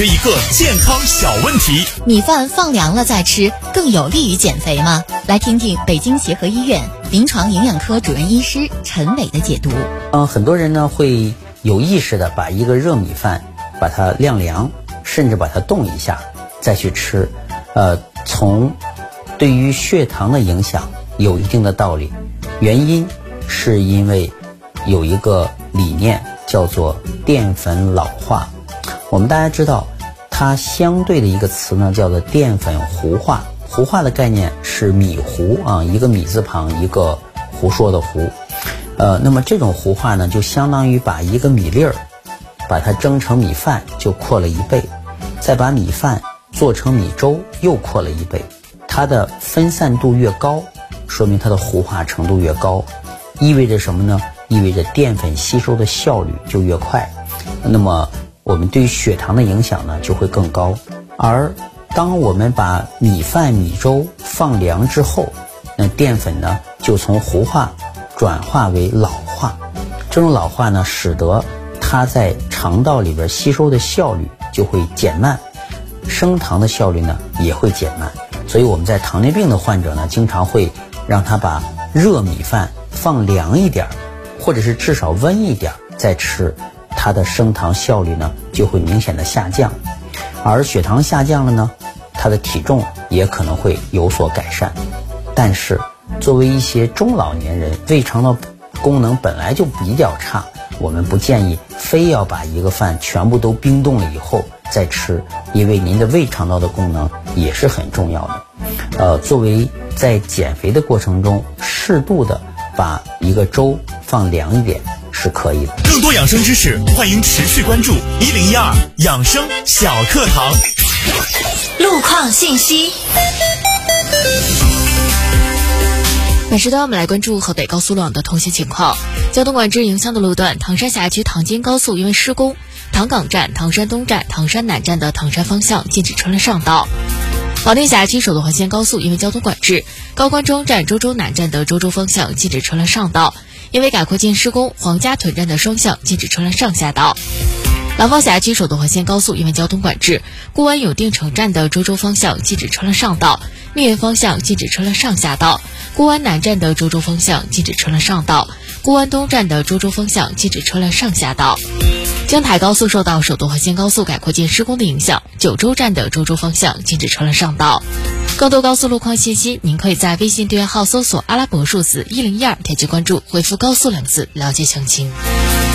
一个健康小问题： 米饭放凉了再吃，更有利于减肥吗？来听听北京协和医院临床营养科主任医师陈伟的解读。 很多人呢会有意识的把一个热米饭把它晾凉，甚至把它冻一下再去吃。从对于血糖的影响有一定的道理，原因是因为有一个理念叫做淀粉老化。我们大家知道它相对的一个词呢叫做淀粉糊化。糊化的概念是米糊啊，一个米字旁一个胡说的胡。那么这种糊化呢就相当于把一个米粒儿把它蒸成米饭就扩了1倍，再把米饭做成米粥又扩了1倍。它的分散度越高，说明它的糊化程度越高，意味着什么呢？意味着淀粉吸收的效率就越快，那么我们对于血糖的影响呢就会更高。而当我们把米饭米粥放凉之后，那淀粉呢就从糊化转化为老化。这种老化呢使得它在肠道里边吸收的效率就会减慢，升糖的效率呢也会减慢。所以我们在糖尿病的患者呢经常会让他把热米饭放凉一点，或者是至少温一点再吃，它的升糖效率呢就会明显的下降。而血糖下降了呢，它的体重也可能会有所改善。但是作为一些中老年人，胃肠道功能本来就比较差，我们不建议非要把一个饭全部都冰冻了以后再吃，因为您的胃肠道的功能也是很重要的。作为在减肥的过程中适度的把一个粥放凉一点是可以的。 更多养生知识，欢迎持续关注1012养生小课堂。 路况信息。 本时段我们来关注河北高速路网的通行情况。交通管制影响的路段，唐山辖区唐津高速因为施工，唐岗站、唐山东站、唐山南站的唐山方向禁止车辆上道。保定辖区首都环线高速因为交通管制，高关中站、周州南站的周州方向禁止车辆上道，因为改扩建施工，黄家屯站的双向禁止车辆上下道。廊坊辖区首都环线高速因为交通管制，固安永定城站的周州方向禁止车辆上道，密云方向禁止车辆上下道，固安南站的周州方向禁止车辆上道，固安东站的周州方向禁止车辆上下道。京台高速受到首都环线高速改扩建施工的影响，九州站的周州方向禁止车辆上道。更多高速路况信息，您可以在微信对话号搜索阿拉伯数字102，点击关注，回复高速2字了解详情。